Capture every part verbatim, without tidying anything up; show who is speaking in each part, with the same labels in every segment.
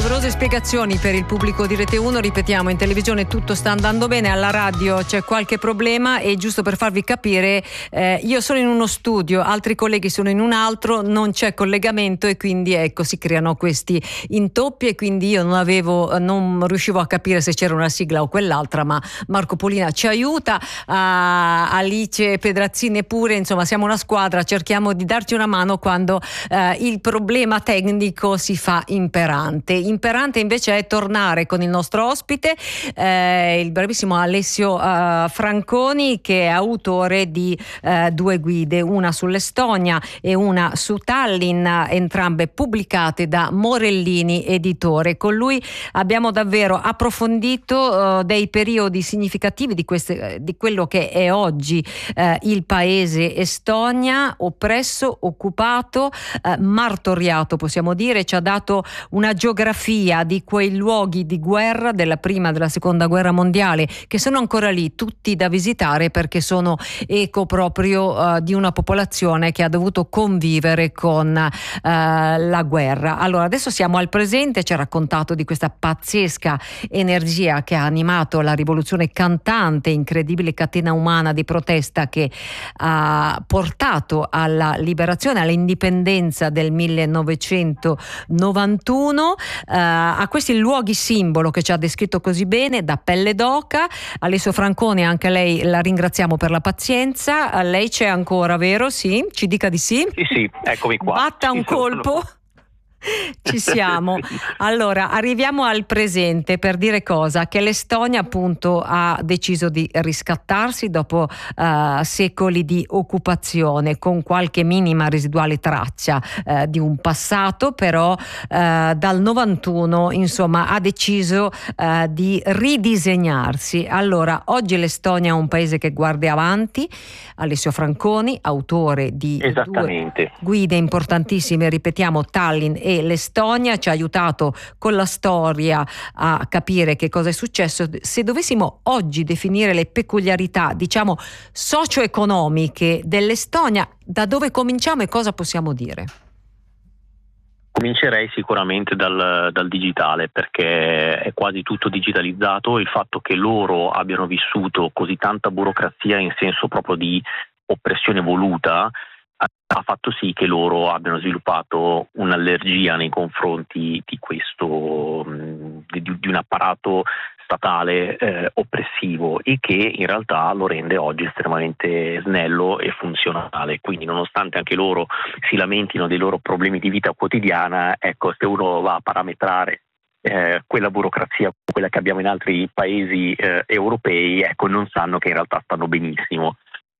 Speaker 1: Doverose spiegazioni per il pubblico di Rete uno. Ripetiamo, in televisione tutto sta andando bene, alla radio c'è qualche problema, e giusto per farvi capire, eh, io sono in uno studio, altri colleghi sono in un altro, non c'è collegamento e quindi ecco si creano questi intoppi, e quindi io non avevo non riuscivo a capire se c'era una sigla o quell'altra, ma Marco Polina ci aiuta, a Alice Pedrazzini pure, insomma siamo una squadra, cerchiamo di darci una mano quando eh, il problema tecnico si fa imperante. Imperante invece è tornare con il nostro ospite, eh, il bravissimo Alessio eh, Franconi, che è autore di eh, due guide, una sull'Estonia e una su Tallinn, entrambe pubblicate da Morellini Editore. Con lui abbiamo davvero approfondito eh, dei periodi significativi di, queste, di quello che è oggi eh, il paese Estonia, oppresso, occupato, eh, martoriato possiamo dire. Ci ha dato una geografia di quei luoghi di guerra della prima e della seconda guerra mondiale, che sono ancora lì, tutti da visitare, perché sono eco proprio uh, di una popolazione che ha dovuto convivere con uh, la guerra. Allora adesso siamo al presente, ci ha raccontato di questa pazzesca energia che ha animato la rivoluzione cantante, incredibile catena umana di protesta che ha portato alla liberazione, all'indipendenza del millenovecentonovantuno. Uh, a questi luoghi simbolo che ci ha descritto così bene, da pelle d'oca. Alessio Franconi, anche lei la ringraziamo per la pazienza. Uh, lei c'è ancora, vero? Sì? Ci dica di sì?
Speaker 2: Sì, sì, eccomi qua.
Speaker 1: Batta un colpo. Ci siamo. Allora arriviamo al presente per dire cosa? Che l'Estonia appunto ha deciso di riscattarsi dopo uh, secoli di occupazione, con qualche minima residuale traccia uh, di un passato, però uh, dal novantuno insomma ha deciso uh, di ridisegnarsi. Allora oggi l'Estonia è un paese che guarda avanti. Alessio Franconi, autore di due guide importantissime, ripetiamo, Tallinn e l'Estonia, ci ha aiutato con la storia a capire che cosa è successo. Se dovessimo oggi definire le peculiarità, diciamo, socio-economiche dell'Estonia, da dove cominciamo e cosa possiamo dire?
Speaker 2: Comincerei sicuramente dal, dal digitale, perché è quasi tutto digitalizzato. Il fatto che loro abbiano vissuto così tanta burocrazia in senso proprio di oppressione voluta ha fatto sì che loro abbiano sviluppato un'allergia nei confronti di questo, di, di un apparato statale eh, oppressivo, e che in realtà lo rende oggi estremamente snello e funzionale. Quindi nonostante anche loro si lamentino dei loro problemi di vita quotidiana, ecco, se uno va a parametrare eh, quella burocrazia, quella che abbiamo in altri paesi eh, europei, ecco, non sanno che in realtà stanno benissimo.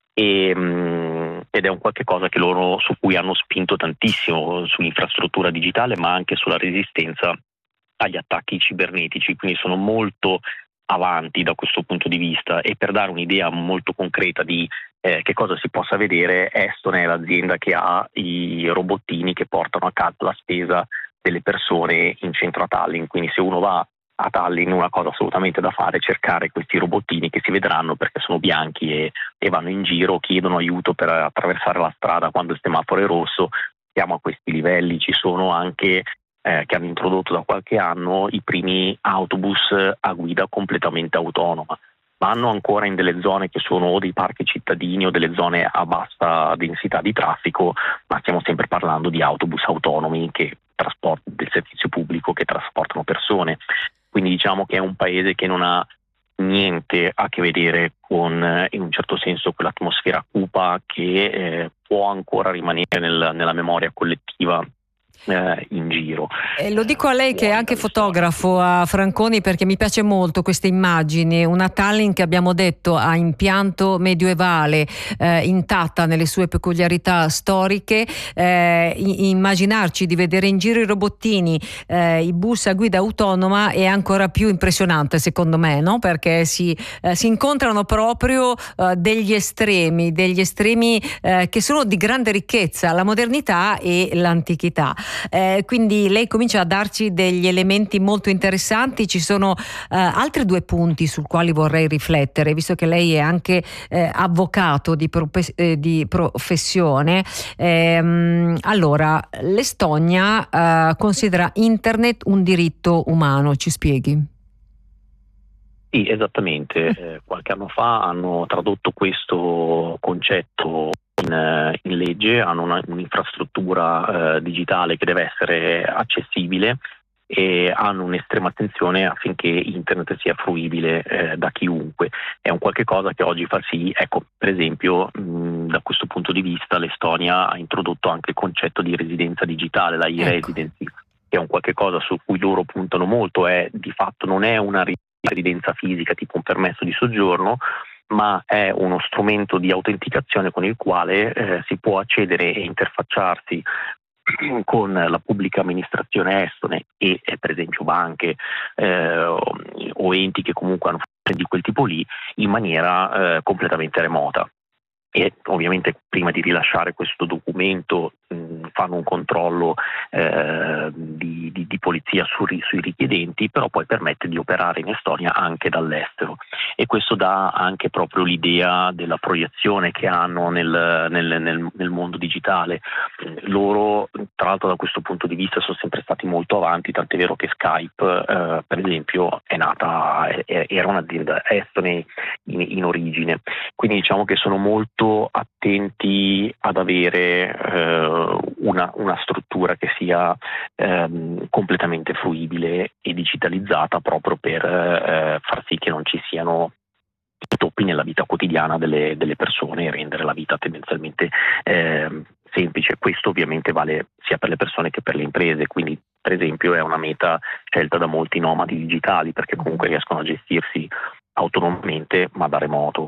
Speaker 2: E, mh, ed è un qualche cosa che loro, su cui hanno spinto tantissimo, sull'infrastruttura digitale, ma anche sulla resistenza agli attacchi cibernetici, quindi sono molto avanti da questo punto di vista. E per dare un'idea molto concreta di eh, che cosa si possa vedere, Eston è l'azienda che ha i robottini che portano a casa la spesa delle persone in centro a Tallinn. Quindi se uno va a Tallinn, una cosa assolutamente da fare è cercare questi robottini, che si vedranno perché sono bianchi e, e vanno in giro, chiedono aiuto per attraversare la strada quando il semaforo è rosso. Siamo a questi livelli. Ci sono anche eh, che hanno introdotto da qualche anno i primi autobus a guida completamente autonoma. Vanno ancora in delle zone che sono o dei parchi cittadini o delle zone a bassa densità di traffico, ma stiamo sempre parlando di autobus autonomi che trasportano, del servizio pubblico, che trasportano persone. Quindi diciamo che è un paese che non ha niente a che vedere con, in un certo senso, quell'atmosfera cupa che eh, può ancora rimanere nel, nella memoria collettiva eh, in giro.
Speaker 1: Eh, lo dico a lei che è anche fotografo, a Franconi, perché mi piace molto queste immagini. Una Tallinn che abbiamo detto ha impianto medievale, eh, intatta nelle sue peculiarità storiche. Eh, immaginarci di vedere in giro i robottini, eh, i bus a guida autonoma è ancora più impressionante, secondo me, no? Perché si, eh, si incontrano proprio eh, degli estremi, degli estremi eh, che sono di grande ricchezza, la modernità e l'antichità. Eh, quindi lei comincia a darci degli elementi molto interessanti. Ci sono eh, altri due punti sul quali vorrei riflettere, visto che lei è anche eh, avvocato di, prope- eh, di professione. Ehm, allora, l'Estonia eh, considera internet un diritto umano, ci spieghi?
Speaker 2: Sì, esattamente. Eh, qualche anno fa hanno tradotto questo concetto in, in legge, hanno una, un'infrastruttura eh, digitale che deve essere accessibile e hanno un'estrema attenzione affinché internet sia fruibile eh, da chiunque. È un qualche cosa che oggi fa sì, ecco, per esempio, mh, da questo punto di vista l'Estonia ha introdotto anche il concetto di residenza digitale, la e-residency, ecco, che è un qualche cosa su cui loro puntano molto, è di fatto non è una residenza fisica tipo un permesso di soggiorno, ma è uno strumento di autenticazione con il quale eh, si può accedere e interfacciarsi con la pubblica amministrazione estone e eh, per esempio banche eh, o enti che comunque hanno funzioni di quel tipo lì in maniera eh, completamente remota. E ovviamente prima di rilasciare questo documento mh, fanno un controllo eh, di, di, di polizia su, sui richiedenti, però poi permette di operare in Estonia anche dall'estero, e questo dà anche proprio l'idea della proiezione che hanno nel, nel, nel, nel mondo digitale. Loro tra l'altro da questo punto di vista sono sempre stati molto avanti, tant'è vero che Skype eh, per esempio è nata, è, era un'azienda estone in, in origine, quindi diciamo che sono molto attenti ad avere eh, una, una struttura che sia ehm, completamente fruibile e digitalizzata proprio per eh, far sì che non ci siano intoppi nella vita quotidiana delle, delle persone e rendere la vita tendenzialmente eh, semplice. Questo ovviamente vale sia per le persone che per le imprese, quindi per esempio è una meta scelta da molti nomadi digitali perché comunque riescono a gestirsi autonomamente ma da remoto.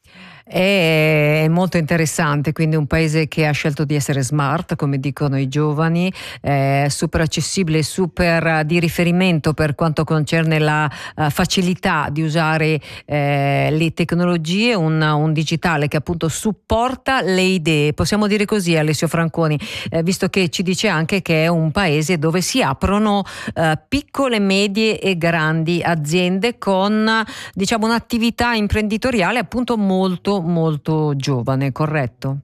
Speaker 1: È molto interessante, quindi un paese che ha scelto di essere smart, come dicono i giovani, eh, super accessibile, super di riferimento per quanto concerne la uh, facilità di usare eh, le tecnologie, un, un digitale che appunto supporta le idee, possiamo dire così, Alessio Franconi, eh, visto che ci dice anche che è un paese dove si aprono eh, piccole, medie e grandi aziende con, diciamo, un'attività imprenditoriale appunto molto molto giovane, corretto?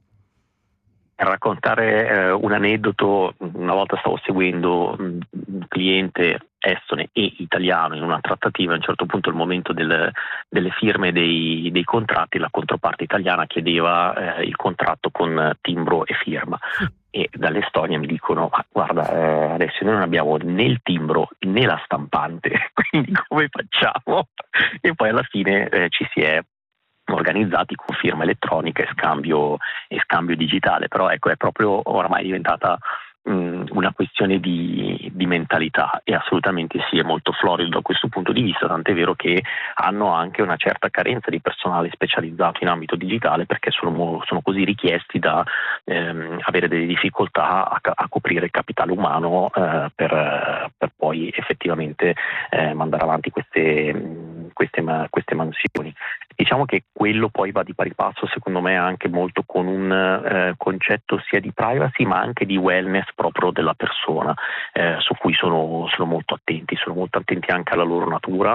Speaker 2: Per raccontare eh, un aneddoto, una volta stavo seguendo un cliente estone e italiano in una trattativa, a un certo punto al momento del, delle firme dei, dei contratti la controparte italiana chiedeva eh, il contratto con timbro e firma. E dall'Estonia mi dicono: ma guarda, eh, adesso noi non abbiamo né il timbro né la stampante, quindi come facciamo? E poi alla fine eh, ci si è organizzati con firma elettronica e scambio, e scambio digitale, però ecco è proprio oramai diventata mh, una questione di, di mentalità, e assolutamente sì, è molto florido da questo punto di vista, tant'è vero che hanno anche una certa carenza di personale specializzato in ambito digitale perché sono, sono così richiesti da ehm, avere delle difficoltà a, a coprire il capitale umano eh, per, per poi effettivamente eh, mandare avanti queste, queste, queste mansioni. Diciamo che quello poi va di pari passo secondo me anche molto con un eh, concetto sia di privacy ma anche di wellness proprio della persona, eh, su cui sono, sono molto attenti, sono molto attenti anche alla loro natura,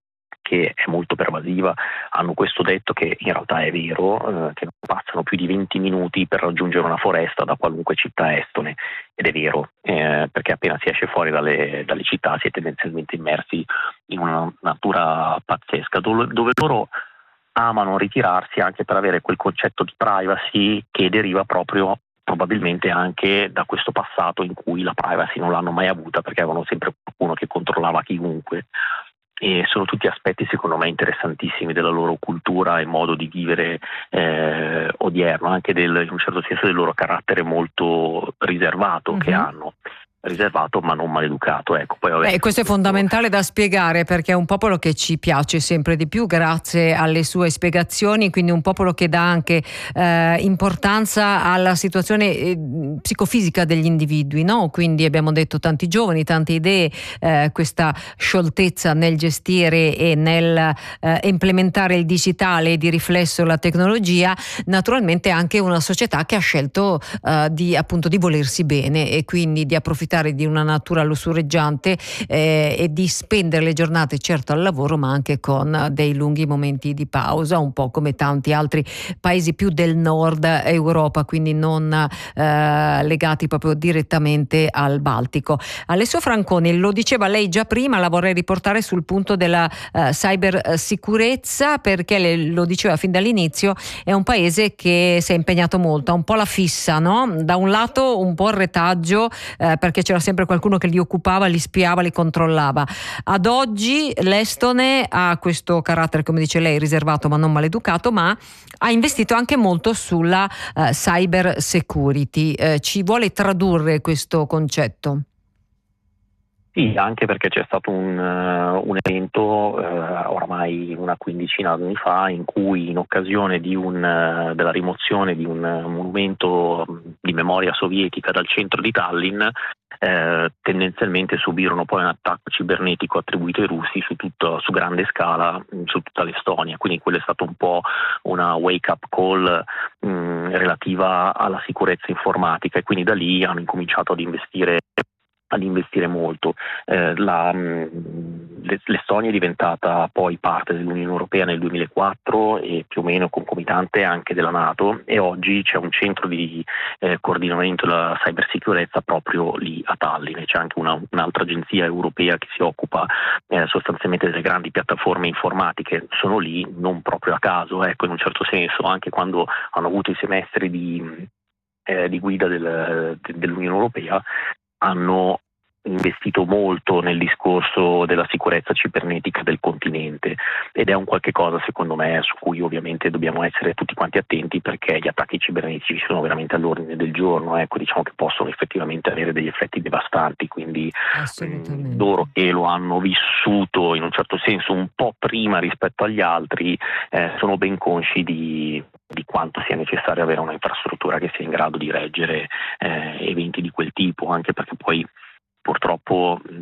Speaker 2: che è molto pervasiva. Hanno questo detto che in realtà è vero, eh, che non passano più di venti minuti per raggiungere una foresta da qualunque città estone, ed è vero, eh, perché appena si esce fuori dalle, dalle città si è tendenzialmente immersi in una natura pazzesca, dove, dove loro amano ritirarsi anche per avere quel concetto di privacy che deriva proprio probabilmente anche da questo passato in cui la privacy non l'hanno mai avuta perché avevano sempre qualcuno che controllava chiunque. E sono tutti aspetti secondo me interessantissimi della loro cultura e modo di vivere eh, odierno, anche del, in un certo senso del loro carattere molto riservato mm-hmm. che hanno. Riservato ma non maleducato, ecco. Poi, vabbè,
Speaker 1: Beh, questo è fondamentale da spiegare perché è un popolo che ci piace sempre di più grazie alle sue spiegazioni, quindi un popolo che dà anche eh, importanza alla situazione eh, psicofisica degli individui, no? Quindi abbiamo detto tanti giovani, tante idee, eh, questa scioltezza nel gestire e nel eh, implementare il digitale e di riflesso la tecnologia, naturalmente anche una società che ha scelto eh, di appunto di volersi bene e quindi di approfittare approfittare di una natura lussureggiante eh, e di spendere le giornate certo al lavoro, ma anche con dei lunghi momenti di pausa, un po' come tanti altri paesi più del nord Europa, quindi non eh, legati proprio direttamente al Baltico. Alessio Franconi, lo diceva lei già prima, la vorrei riportare sul punto della eh, cybersicurezza, perché le, lo diceva fin dall'inizio, è un paese che si è impegnato molto, ha un po' la fissa, no? Da un lato un po' il retaggio, eh, perché c'era sempre qualcuno che li occupava, li spiava, li controllava. Ad oggi l'Estone ha questo carattere, come dice lei, riservato ma non maleducato, ma ha investito anche molto sulla uh, cyber security. Eh, ci vuole tradurre questo concetto?
Speaker 2: Sì, anche perché c'è stato un, uh, un evento uh, oramai una quindicina di anni fa in cui, in occasione di un, uh, della rimozione di un uh, monumento di memoria sovietica dal centro di Tallinn, eh, tendenzialmente subirono poi un attacco cibernetico attribuito ai russi su, tutto, su grande scala su tutta l'Estonia. Quindi quello è stato un po' una wake up call mh, relativa alla sicurezza informatica, e quindi da lì hanno incominciato ad investire ad investire molto. Eh, la, L'Estonia è diventata poi parte dell'Unione Europea nel duemilaquattro e più o meno concomitante anche della NATO, e oggi c'è un centro di eh, coordinamento della cybersicurezza proprio lì a Tallinn. C'è anche una, un'altra agenzia europea che si occupa eh, sostanzialmente delle grandi piattaforme informatiche, sono lì non proprio a caso, ecco, in un certo senso, anche quando hanno avuto i semestri di, eh, di guida del, dell'Unione Europea, hanno investito molto nel discorso della sicurezza cibernetica del continente, ed è un qualche cosa, secondo me, su cui ovviamente dobbiamo essere tutti quanti attenti, perché gli attacchi cibernetici sono veramente all'ordine del giorno, ecco, diciamo che possono effettivamente avere degli effetti devastanti, quindi mh, loro che lo hanno vissuto in un certo senso un po' prima rispetto agli altri eh, sono ben consci di di quanto sia necessario avere una infrastruttura che sia in grado di reggere eh, eventi di quel tipo, anche perché poi purtroppo mh,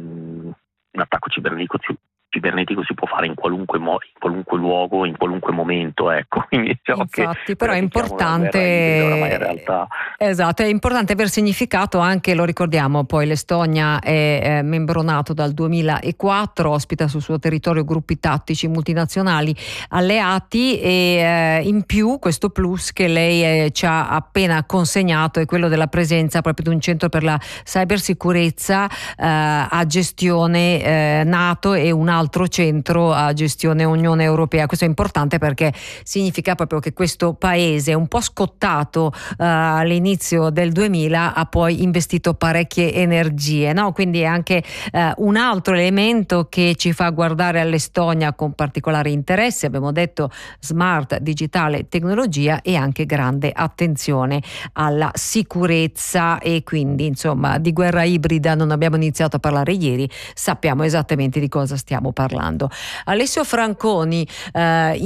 Speaker 2: un attacco cibernetico, cibernetico si può fare in qualunque, mo- in qualunque luogo, in qualunque momento, ecco. Quindi diciamo
Speaker 1: Infatti,
Speaker 2: che
Speaker 1: però è importante,
Speaker 2: oramai in realtà...
Speaker 1: esatto, è importante aver significato anche, lo ricordiamo, poi l'Estonia è eh, membro NATO dal duemilaquattro, ospita sul suo territorio gruppi tattici multinazionali alleati, e eh, in più questo plus che lei eh, ci ha appena consegnato è quello della presenza proprio di un centro per la cybersicurezza eh, a gestione eh, NATO e un altro centro a gestione Unione Europea. Questo è importante perché significa proprio che questo paese, un po' scottato uh, all'inizio del duemila, ha poi investito parecchie energie, no? Quindi è anche uh, un altro elemento che ci fa guardare all'Estonia con particolare interesse. Abbiamo detto smart, digitale, tecnologia e anche grande attenzione alla sicurezza, e quindi insomma di guerra ibrida non abbiamo iniziato a parlare ieri, sappiamo esattamente di cosa stiamo parlando. Alessio Franconi, eh,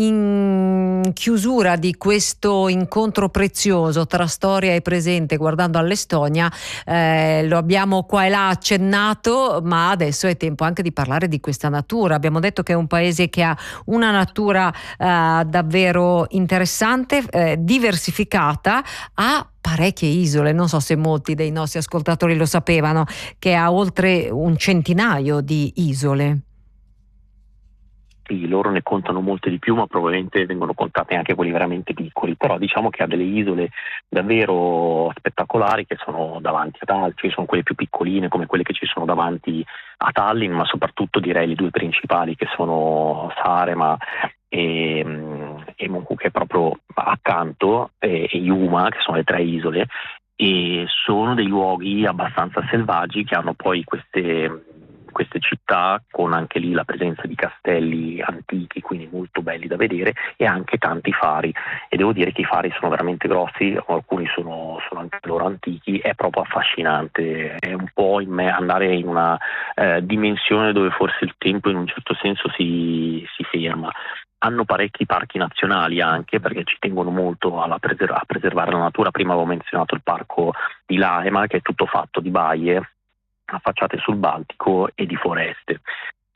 Speaker 1: in chiusura di questo incontro prezioso tra storia e presente guardando all'Estonia, eh, lo abbiamo qua e là accennato, ma adesso è tempo anche di parlare di questa natura. Abbiamo detto che è un paese che ha una natura eh, davvero interessante, eh, diversificata, ha parecchie isole, non so se molti dei nostri ascoltatori lo sapevano, che ha oltre un centinaio di isole.
Speaker 2: Sì, loro ne contano molte di più, ma probabilmente vengono contate anche quelli veramente piccoli, però diciamo che ha delle isole davvero spettacolari che sono davanti a Tallinn, ci sono quelle più piccoline come quelle che ci sono davanti a Tallinn, ma soprattutto direi le due principali che sono Saaremaa e, e Muhu, che è proprio accanto, e, e Hiiumaa, che sono le tre isole, e sono dei luoghi abbastanza selvaggi che hanno poi queste queste città con anche lì la presenza di castelli antichi, quindi molto belli da vedere, e anche tanti fari, e devo dire che i fari sono veramente grossi, alcuni sono, sono anche loro antichi, è proprio affascinante, è un po' in me andare in una eh, dimensione dove forse il tempo in un certo senso si, si ferma. Hanno parecchi parchi nazionali anche, perché ci tengono molto alla preser- a preservare la natura. Prima avevo menzionato il parco di Lahemaa, che è tutto fatto di baie affacciate sul Baltico e di foreste.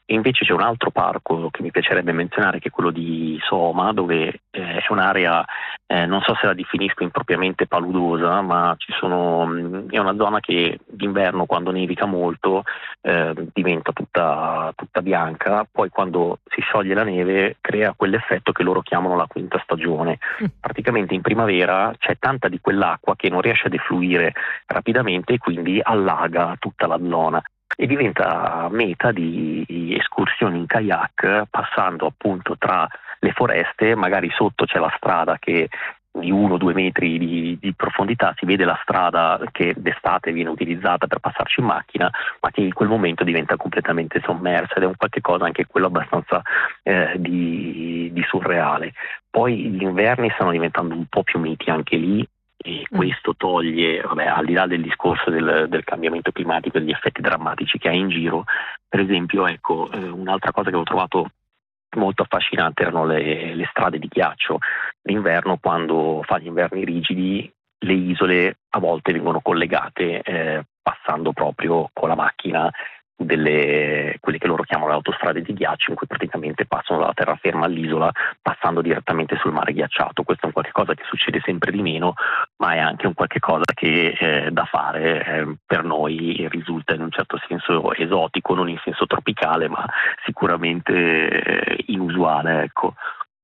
Speaker 2: E invece c'è un altro parco che mi piacerebbe menzionare, che è quello di Soma, dove eh, è un'area, eh, non so se la definisco impropriamente paludosa, ma ci sono, mh, è una zona che d'inverno, quando nevica molto, eh, diventa tutta, tutta bianca, poi quando si scioglie la neve crea quell'effetto che loro chiamano la quinta stagione.
Speaker 1: Mm.
Speaker 2: Praticamente in primavera c'è tanta di quell'acqua che non riesce a defluire rapidamente e quindi allaga tutta la zona. E diventa meta di escursioni in kayak, passando appunto tra le foreste, magari sotto c'è la strada che di uno o due metri di, di profondità, si vede la strada che d'estate viene utilizzata per passarci in macchina, ma che in quel momento diventa completamente sommersa, ed è un qualche cosa anche quello abbastanza eh, di, di surreale. Poi gli inverni stanno diventando un po' più miti anche lì, e questo toglie, vabbè, al di là del discorso del, del cambiamento climatico e degli effetti drammatici che ha in giro. Per esempio, ecco, eh, un'altra cosa che ho trovato molto affascinante erano le, le strade di ghiaccio. D'inverno, quando fa gli inverni rigidi, le isole a volte vengono collegate eh, passando proprio con la macchina delle quelle che loro chiamano le autostrade di ghiaccio, in cui praticamente passano dalla terraferma all'isola passando direttamente sul mare ghiacciato. Questo è un qualche cosa che succede sempre di meno, ma è anche un qualche cosa che eh, da fare eh, per noi risulta in un certo senso esotico, non in senso tropicale, ma sicuramente eh, inusuale, ecco.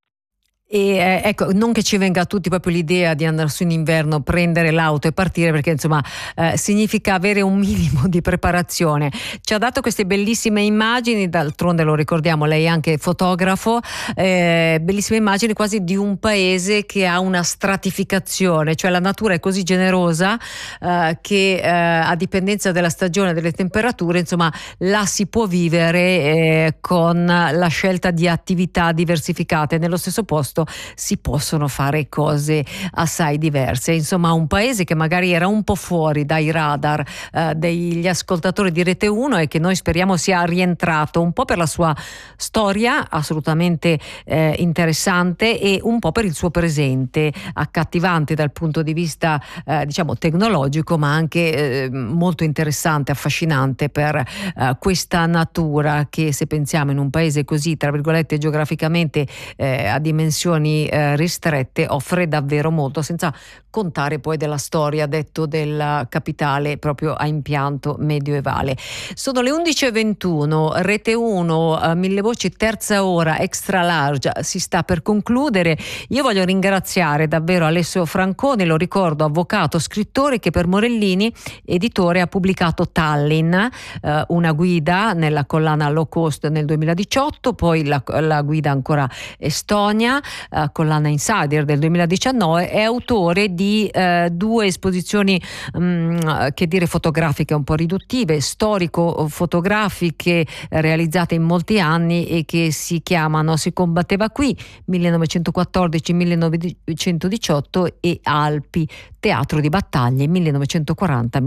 Speaker 1: E eh, ecco, non che ci venga a tutti proprio l'idea di andare su in inverno, prendere l'auto e partire, perché insomma eh, significa avere un minimo di preparazione. Ci ha dato queste bellissime immagini, d'altronde lo ricordiamo, lei è anche fotografo, eh, bellissime immagini quasi di un paese che ha una stratificazione, cioè la natura è così generosa eh, che eh, a dipendenza della stagione e delle temperature, insomma, la si può vivere eh, con la scelta di attività diversificate. Nello stesso posto si possono fare cose assai diverse. Insomma, un paese che magari era un po' fuori dai radar eh, degli ascoltatori di Rete uno e che noi speriamo sia rientrato un po' per la sua storia assolutamente eh, interessante e un po' per il suo presente accattivante dal punto di vista eh, diciamo tecnologico, ma anche eh, molto interessante, affascinante per eh, questa natura che, se pensiamo in un paese così tra virgolette geograficamente eh, a dimensioni Eh, ristrette, offre davvero molto, senza contare poi della storia, detto, della capitale proprio a impianto medioevale. Sono le undici e ventuno, Rete uno, eh, Mille Voci, terza ora, extra large, si sta per concludere. Io voglio ringraziare davvero Alessio Franconi, lo ricordo, avvocato, scrittore, che per Morellini Editore ha pubblicato Tallinn, eh, una guida nella collana Low Cost nel duemiladiciotto, poi la, la guida ancora Estonia, Uh, collana Insider del duemiladiciannove, è autore di uh, due esposizioni um, che dire fotografiche un po' riduttive, storico-fotografiche, realizzate in molti anni e che si chiamano Si combatteva qui millenovecentoquattordici millenovecentodiciotto e Alpi, teatro di battaglie millenovecentoquaranta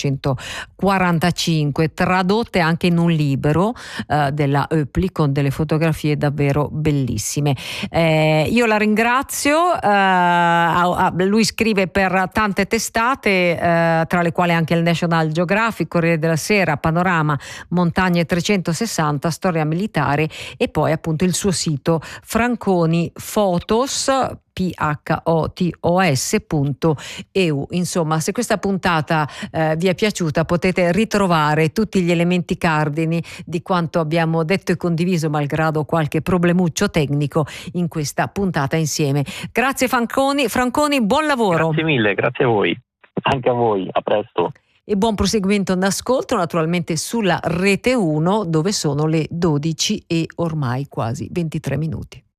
Speaker 1: millenovecentoquarantacinque, tradotte anche in un libro uh, della Oepli con delle fotografie davvero bellissime. Eh, io la ringrazio, uh, lui scrive per tante testate, uh, tra le quali anche il National Geographic, Corriere della Sera, Panorama, Montagne trecentosessanta, Storia Militare, e poi appunto il suo sito Franconi Photos, P H O T O S punto E U. Insomma, se questa puntata eh, vi è piaciuta, potete ritrovare tutti gli elementi cardini di quanto abbiamo detto e condiviso, malgrado qualche problemuccio tecnico, in questa puntata insieme. Grazie Franconi, Franconi, buon lavoro.
Speaker 2: Grazie mille, grazie a voi. Anche a voi, a presto.
Speaker 1: E buon proseguimento d'ascolto naturalmente sulla Rete uno, dove sono le dodici e ormai quasi ventitré minuti.